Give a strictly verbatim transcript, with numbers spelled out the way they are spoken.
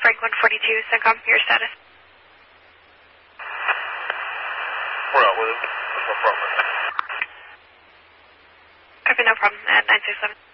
Frank one forty-two, CENTCOM, your status. We're out with it. There's no problem. Copy, no problem, at nine six seven.